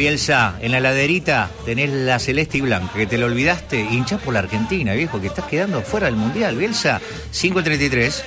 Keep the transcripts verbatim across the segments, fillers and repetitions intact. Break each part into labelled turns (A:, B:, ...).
A: Bielsa, en la heladerita tenés la celeste y blanca, que te lo olvidaste, hinchás por la Argentina, viejo, que estás quedando fuera del Mundial. Bielsa, cinco treinta y tres.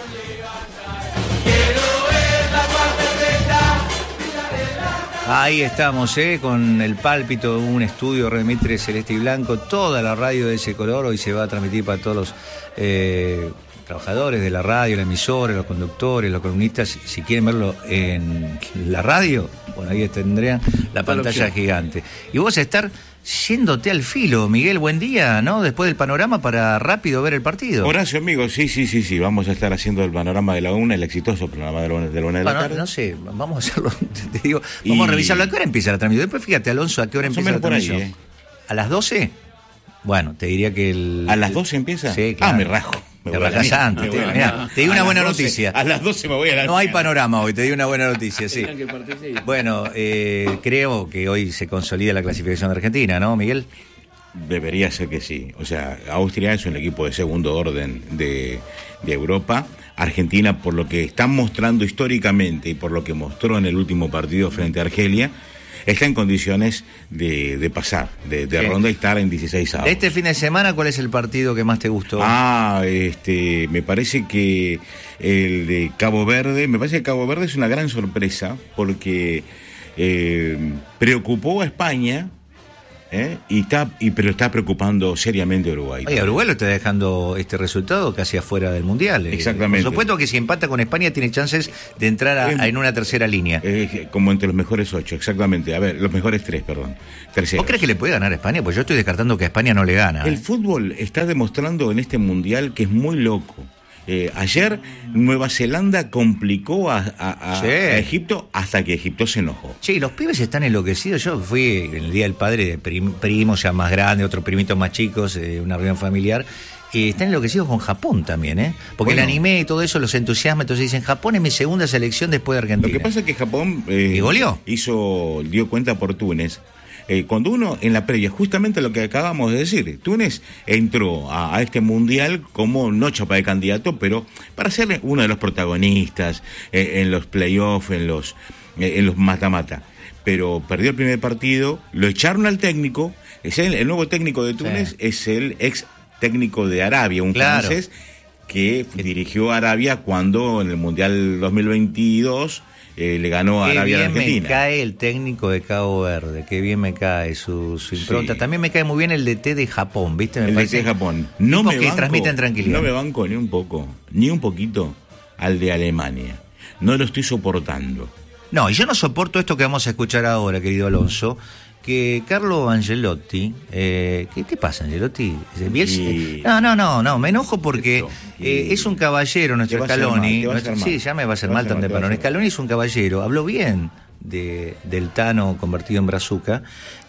A: Ahí estamos, ¿eh? Con el pálpito, un estudio Remitre celeste y blanco, toda la radio de ese color. Hoy se va a transmitir para todos los eh, trabajadores de la radio, la emisora, los conductores, los columnistas. Si quieren verlo en la radio, bueno, ahí tendrían la pantalla gigante. Y vos a estar yéndote al filo, Miguel, buen día, ¿no? Después del panorama para rápido ver el partido.
B: Horacio, amigo, sí, sí, sí, sí, vamos a estar haciendo el panorama de la una, el exitoso panorama de la una de la, una de la
A: bueno,
B: tarde.
A: No sé, vamos a hacerlo, te digo, vamos y... a revisarlo. ¿A qué hora empieza la transmisión? Después fíjate, Alonso, ¿a qué hora Más empieza la transmisión? Ahí, ¿eh? ¿A las doce? Bueno, te diría que el...
B: ¿A las doce empieza?
A: Sí, claro.
B: Ah, me rajo.
A: Me te rajas antes. Te, mirá, te digo una buena doce, noticia.
B: A las doce me voy a la...
A: No hay panorama hoy, te digo una buena noticia, sí. Bueno, eh, creo que hoy se consolida la clasificación de Argentina, ¿no, Miguel?
B: Debería ser que sí. O sea, Austria es un equipo de segundo orden de, de Europa. Argentina, por lo que están mostrando históricamente y por lo que mostró en el último partido frente a Argelia, está en condiciones de, de pasar, de, de ronda y estar en dieciséis avos.
A: Este fin de semana, ¿cuál es el partido que más te gustó?
B: Ah, este, me parece que el de Cabo Verde, me parece que Cabo Verde es una gran sorpresa porque eh, preocupó a España. ¿Eh? Y está, y, pero está preocupando seriamente a Uruguay.
A: Oye, Uruguay lo está dejando este resultado casi afuera del Mundial.
B: Exactamente.
A: Por supuesto que si empata con España tiene chances de entrar a, a, en una tercera línea.
B: Eh, como entre los mejores ocho, exactamente. A ver, los mejores tres, perdón. Terceros.
A: ¿Vos crees que le puede ganar a España? Pues yo estoy descartando que a España no le gana.
B: El fútbol está demostrando en este Mundial que es muy loco. Eh, ayer Nueva Zelanda complicó a, a, a, sí. a Egipto hasta que Egipto se enojó.
A: Sí, los pibes están enloquecidos. Yo fui en el Día del Padre de prim, primos ya más grandes, otros primitos más chicos, eh, una reunión familiar. Y están enloquecidos con Japón también, ¿eh? Porque bueno, el anime y todo eso los entusiasma. Entonces dicen, Japón es mi segunda selección después de Argentina.
B: Lo que pasa es que Japón eh,
A: ¿Y goleó?
B: hizo, dio cuenta por Túnez. Eh, cuando uno en la previa, justamente lo que acabamos de decir, Túnez entró a, a este mundial como no chapa de candidato, pero para ser uno de los protagonistas eh, en los playoffs, en los eh, en los mata-mata. Pero perdió el primer partido, lo echaron al técnico, es el, el nuevo técnico de Túnez, sí. Es el ex técnico de Arabia, un claro. francés que dirigió a Arabia cuando en el Mundial dos mil veintidós Eh, le ganó a Arabia a Argentina.
A: Qué bien me cae el técnico de Cabo Verde, qué bien me cae su, su impronta. Sí. También me cae muy bien el D T de Japón, ¿viste? Me
B: el
A: parece
B: D T de Japón. No me
A: que
B: banco,
A: transmiten tranquilidad.
B: No me banco ni un poco, ni un poquito al de Alemania. No lo estoy soportando.
A: No, y yo no soporto esto que vamos a escuchar ahora, querido Alonso, que Carlo Ancelotti, eh, ¿qué te pasa, Ancelotti? Y... No, no, no, no, me enojo porque eh, es un caballero nuestro Scaloni. Nuestro, sí, ya me va a hacer mal tan temprano. Scaloni es un caballero, habló bien de, del Tano convertido en brazuca,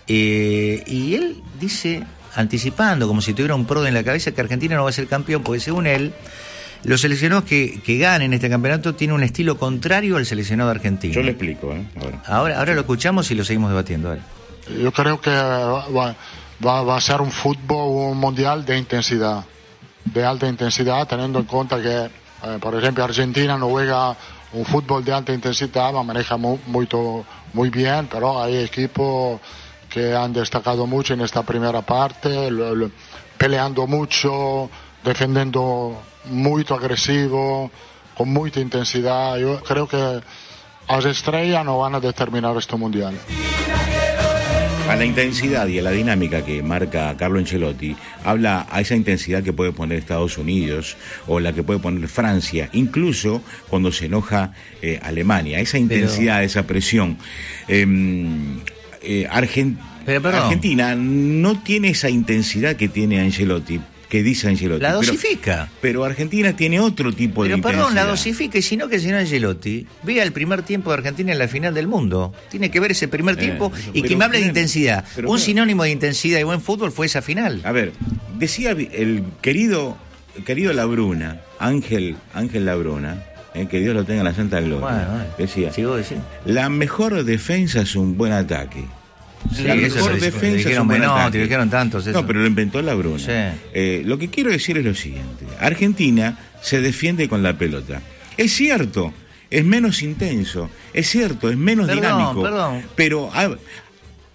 A: eh, y él dice, anticipando, como si tuviera un pro en la cabeza, que Argentina no va a ser campeón, porque según él, los seleccionados que, que ganen este campeonato tienen un estilo contrario al seleccionado argentino.
B: Yo le explico, ¿eh?
A: Ahora, ahora, ahora lo escuchamos y lo seguimos debatiendo. Dale.
C: Yo creo que va, va, va a ser un fútbol, un mundial de intensidad, de alta intensidad, teniendo en cuenta que, eh, por ejemplo, Argentina no juega un fútbol de alta intensidad, lo maneja muy, muy, muy bien, pero hay equipos que han destacado mucho en esta primera parte, lo, lo, peleando mucho, defendiendo muy agresivo, con mucha intensidad. Yo creo que las estrellas no van a determinar este mundial.
B: A la intensidad y a la dinámica que marca Carlo Ancelotti, habla a esa intensidad que puede poner Estados Unidos o la que puede poner Francia, incluso cuando se enoja eh, Alemania, esa intensidad, Pero... esa presión. Eh, eh, Argent... Pero, Argentina no tiene esa intensidad que tiene Ancelotti, que dice Ancelotti.
A: La dosifica.
B: Pero, pero Argentina tiene otro tipo
A: pero,
B: de
A: perdón,
B: intensidad.
A: Pero perdón, la dosifica, y si no que el señor Ancelotti vea el primer tiempo de Argentina en la final del mundo. Tiene que ver ese primer tiempo eh, y que me hable de intensidad. Un claro. sinónimo de intensidad y buen fútbol fue esa final.
B: A ver, decía el querido, el querido Labruna, Ángel, Ángel Labruna, eh, que Dios lo tenga en la santa gloria. Bueno, bueno. Decía, ¿sí, la mejor defensa es un buen ataque.
A: Sí, la mejor defensa dijeron, es un no, te dijeron tantos eso.
B: No, pero lo inventó Labruna. Sí. Eh, lo que quiero decir es lo siguiente. Argentina se defiende con la pelota. Es cierto, es menos intenso. Es cierto, es menos
A: perdón,
B: dinámico.
A: Perdón.
B: Pero a,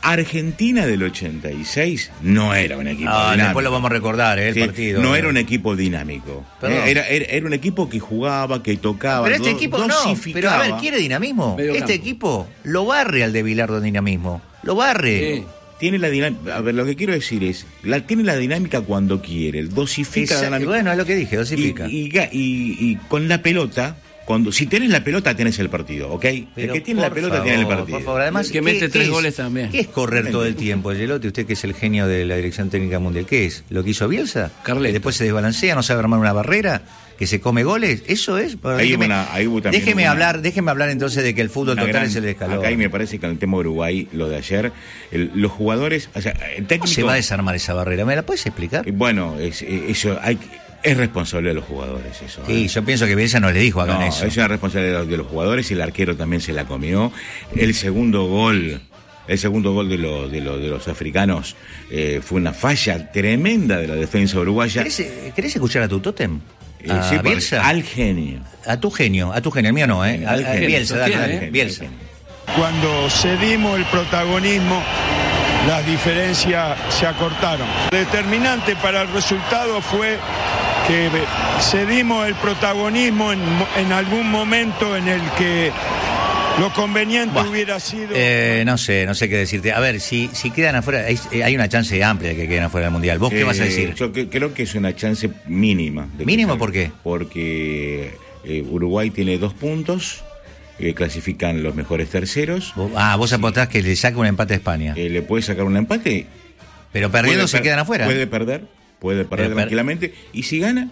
B: Argentina del ochenta y seis no era un equipo
A: Ah,
B: dinámico.
A: después lo vamos a recordar, ¿eh? El
B: Sí,
A: partido.
B: no
A: eh.
B: era un equipo dinámico.
A: Perdón.
B: Eh, Era, era, era un equipo que jugaba, que tocaba,
A: Pero este
B: do-
A: equipo no. Pero a ver, ¿quiere dinamismo?
D: Medio
A: Este
D: campo.
A: equipo lo barre al de Bilardo en dinamismo. Lo barre.
D: Sí.
B: Tiene la dinámica. A ver, lo que quiero decir es, la, tiene la dinámica cuando quiere, dosifica la
A: Esa-
B: dinámica.
A: bueno, es lo que dije,
B: Y,
A: dosifica.
B: y, ga- y- y con la pelota, cuando si tenés la pelota, tenés el partido, ¿ok? El
A: Pero,
B: que tiene la
A: por
B: pelota
A: favor,
B: tiene el partido.
A: Por favor, además,
D: El que
A: ¿qué-
D: mete
A: qué
D: tres
A: es?
D: goles también.
A: ¿Qué es correr todo el tiempo, Gelotti? Usted que es el genio de la Dirección Técnica Mundial. ¿Qué es? ¿Lo que hizo Bielsa?
D: Carleto.
A: Y después se desbalancea, no sabe armar una barrera, que se come goles. ¿Eso es?
B: Ahí hubo una- ahí hubo también
A: déjeme
B: una-
A: hablar, déjeme hablar entonces de que el fútbol
B: Una
A: total
B: gran-
A: es el escalón.
B: Acá y me parece que en el tema Uruguay, lo de ayer, el- los jugadores, o sea, el técnico.
A: ¿Cómo se va a desarmar esa barrera? ¿Me la puedes explicar?
B: Eh, Bueno, es, eh, eso hay, es responsable de los jugadores eso.
A: Sí,
B: ¿eh?
A: yo pienso que Bielsa no le dijo hagan
B: No,
A: eso.
B: es una responsabilidad de los, de los jugadores y el arquero también se la comió. El segundo gol, el segundo gol de, los de, los de los africanos eh, fue una falla tremenda de la defensa uruguaya.
A: ¿Querés, eh, querés escuchar a tu tótem?
B: Eh,
A: ¿A
B: sí, porque-
A: Bielsa?
B: al genio.
A: A tu genio, a tu genio, el mío no, ¿eh? A,
B: Al
A: a
B: genio.
A: Bielsa, dale,
D: Sostiene,
A: dale,
D: ¿eh?
A: Bielsa.
E: Cuando cedimos el protagonismo, las diferencias se acortaron. Determinante para el resultado fue que cedimos el protagonismo en, en algún momento en el que lo conveniente
A: Buah.
E: hubiera sido...
A: Eh, no sé, no sé qué decirte. A ver, si, si quedan afuera, hay, hay una chance amplia de que queden afuera del Mundial. ¿Vos qué
B: Eh,
A: vas a decir?
B: Yo que- creo que es una chance mínima. de que
A: ¿Mínimo
B: salga.
A: por qué?
B: Porque eh, Uruguay tiene dos puntos, eh, clasifican los mejores terceros.
A: Vos- ah, vos apostás que le saca un empate a España.
B: Eh, le puede sacar un empate.
A: Pero perdiendo
B: puede
A: se
B: per-
A: quedan afuera.
B: Puede perder, puede perder
A: Pero per-
B: tranquilamente. ¿Y si gana?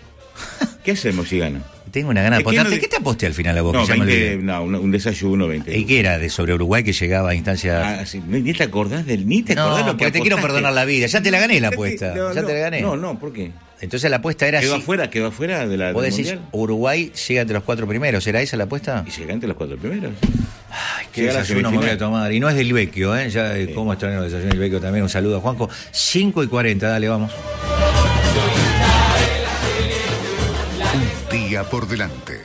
B: ¿Qué hacemos si gana?
A: Tengo una gana de
B: Es que
A: apostarte.
B: no-
A: ¿Qué te aposté al final a vos?
B: No,
A: que ya me
B: veinte,
A: olvidé?
B: no un, un desayuno, veinte.
A: ¿Y qué era de sobre Uruguay que llegaba a instancias?
B: Ah, sí, ni te acordás del ni te
A: No,
B: acordás lo que
A: porque te quiero
B: apostaste.
A: perdonar la vida. Ya te la gané la apuesta.
B: No,
A: ya
B: no,
A: te la gané.
B: No, no, ¿por qué?
A: Entonces la apuesta era
B: Quedó
A: así.
B: afuera, quedó afuera de la
A: Vos
B: del
A: decís,
B: Mundial.
A: Uruguay llega entre los cuatro primeros. ¿Era esa la apuesta?
B: Y llega entre los cuatro primeros.
A: Ay, qué
B: Llega a la
A: desayuno me voy a
B: semifinal.
A: tomar. Y no es del Vecchio, ¿eh? Ya, eh, ¿cómo extraño el desayuno del Vecchio también? Un saludo a Juanjo. cinco y cuarenta, dale, vamos.
F: Un día por delante.